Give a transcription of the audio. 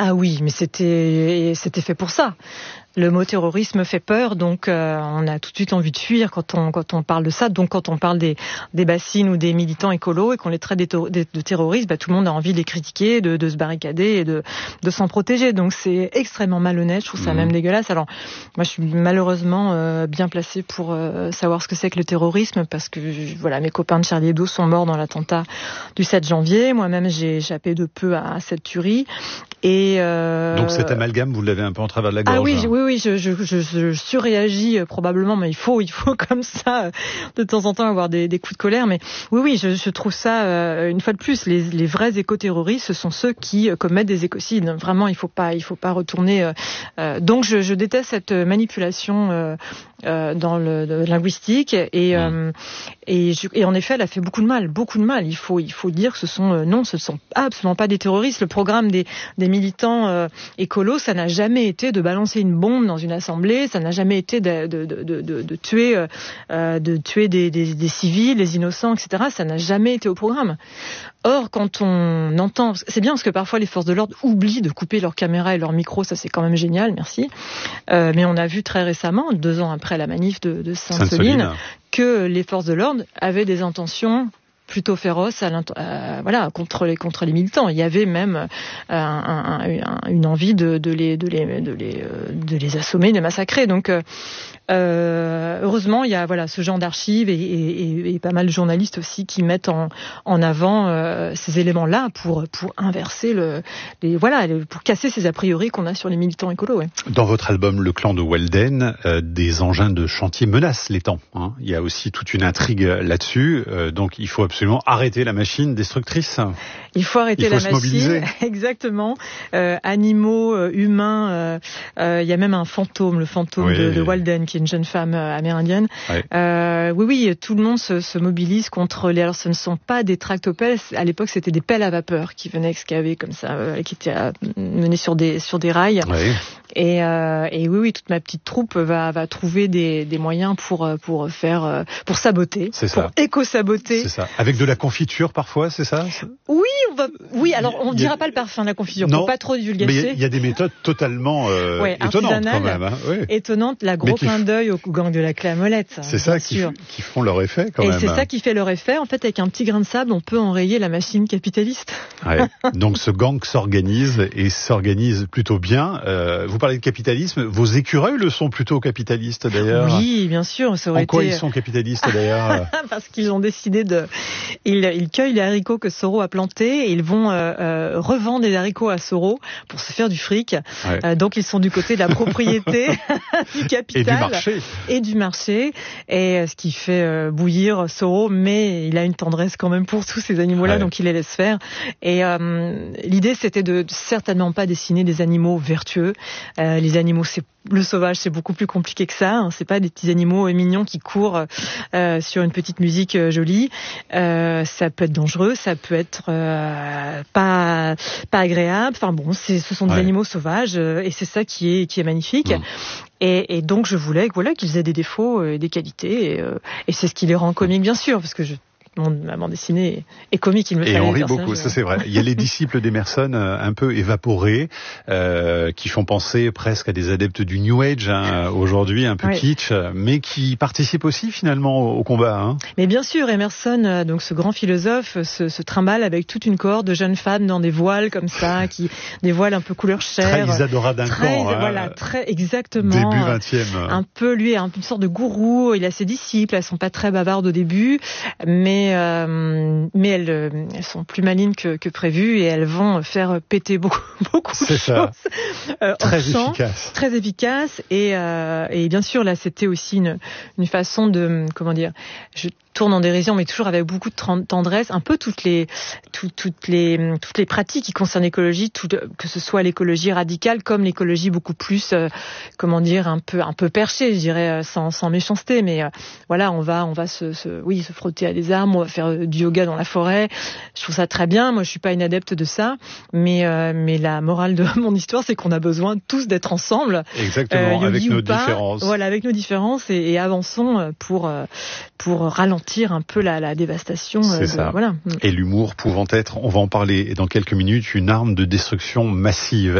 Ah oui, mais c'était fait pour ça. Le mot terrorisme fait peur, donc on a tout de suite envie de fuir quand on parle de ça. Donc quand on parle des bassines ou des militants écolos et qu'on les traite de terroristes, tout le monde a envie de les critiquer, de se barricader et de s'en protéger. Donc c'est extrêmement malhonnête, je trouve ça même dégueulasse. Alors moi je suis malheureusement bien placée pour savoir ce que c'est que le terrorisme, parce que voilà, mes copains de Charlie Hebdo sont morts dans l'attentat du 7 janvier. Moi-même j'ai échappé de peu à cette tuerie. Et donc cet amalgame, vous l'avez un peu en travers de la gorge. Ah oui, je surréagis probablement, mais il faut comme ça de temps en temps avoir des coups de colère. Mais oui, je trouve ça une fois de plus, les vrais éco-terroristes, ce sont ceux qui commettent des écocides. Vraiment, il faut pas retourner. Donc je déteste cette manipulation dans le linguistique et en effet, elle a fait beaucoup de mal. Il faut dire que ce sont absolument pas des terroristes. Le programme des militants écolos, ça n'a jamais été de balancer une bombe dans une assemblée, ça n'a jamais été de tuer des civils, des innocents, etc. Ça n'a jamais été au programme. Or, quand on entend, c'est bien parce que parfois les forces de l'ordre oublient de couper leur caméra et leur micro, ça c'est quand même génial, merci. Mais on a vu très récemment, 2 ans après la manif de Sainte-Soline, que les forces de l'ordre avaient des intentions plutôt féroce contre les militants. Il y avait même une envie de les assommer, de les massacrer. Donc heureusement, il y a ce genre d'archives et pas mal de journalistes aussi qui mettent en avant ces éléments-là pour inverser pour casser ces a priori qu'on a sur les militants écolos. Ouais. Dans votre album Le Clan de Walden, des engins de chantier menacent l'étang. Il y a aussi toute une intrigue là-dessus. Donc il faut absolument arrêter la machine destructrice. Il faut arrêter la machine. Mobiliser. Exactement. Animaux, humains. Il y a même un fantôme, le fantôme de Walden, qui est une jeune femme amérindienne. Oui, tout le monde se mobilise contre les... Alors, ce ne sont pas des tractopelles. À l'époque, c'était des pelles à vapeur qui venaient excaver comme ça, qui étaient menées sur des rails. Oui. Et oui, toute ma petite troupe va trouver des moyens pour saboter, pour éco-saboter. C'est ça. Avec de la confiture parfois, c'est ça? Oui, alors on ne dira pas le parfum de la confiture, pour pas trop divulgacher. Mais il y a des méthodes totalement étonnantes quand même. Étonnantes, la gros clin d'œil au gang de la clé à molette. C'est ça qui font leur effet quand même. Et c'est ça qui fait leur effet. En fait, avec un petit grain de sable, on peut enrayer la machine capitaliste. Donc ce gang s'organise plutôt bien. Vous parlez de capitalisme, vos écureuils le sont plutôt capitalistes d'ailleurs. Oui, bien sûr. En quoi ils sont capitalistes d'ailleurs? Parce qu'ils ont décidé ils cueillent les haricots que Soro a plantés et ils vont revendre des haricots à Soro pour se faire du fric. Donc ils sont du côté de la propriété, du capital et du marché. Et ce qui fait bouillir Soro, mais il a une tendresse quand même pour tous ces animaux-là, donc il les laisse faire. Et l'idée, c'était de certainement pas dessiner des animaux vertueux. Les animaux, le sauvage, c'est beaucoup plus compliqué que ça. C'est pas des petits animaux mignons qui courent sur une petite musique jolie. Ça peut être dangereux, ça peut être pas agréable. Enfin bon, ce sont des animaux sauvages et c'est ça qui est magnifique. Et donc je voulais qu'ils aient des défauts et des qualités et c'est ce qui les rend comiques, bien sûr, parce que ma bande dessinée est comique, il me fallait. Et on rit beaucoup, ça c'est vrai. Il y a les disciples d'Emerson un peu évaporés, qui font penser presque à des adeptes du New Age aujourd'hui, un peu kitsch, mais qui participent aussi finalement au combat. Mais bien sûr, Emerson, donc ce grand philosophe, se trimballe avec toute une cohorte de jeunes femmes dans des voiles comme ça, des voiles un peu couleur chair. Très Isadora Duncan. Très exactement. Début 20e. Un peu, lui, une sorte de gourou. Il a ses disciples, elles sont pas très bavardes au début, mais elles sont plus malines que prévu et elles vont faire péter beaucoup de choses. Très efficace et bien sûr là c'était aussi une façon de je tourne en dérision, mais toujours avec beaucoup de tendresse, un peu toutes les pratiques qui concernent l'écologie, que ce soit l'écologie radicale comme l'écologie beaucoup plus, un peu perchée, je dirais, sans méchanceté, mais on va se frotter à des arbres, on va faire du yoga dans la forêt. Je trouve ça très bien. Moi, je suis pas une adepte de ça, mais la morale de mon histoire, c'est qu'on a besoin tous d'être ensemble. Exactement, avec nos différences. Voilà, avec nos différences et avançons pour ralentir un peu la dévastation. C'est ça. Voilà. Et l'humour pouvant être, on va en parler dans quelques minutes, une arme de destruction massive.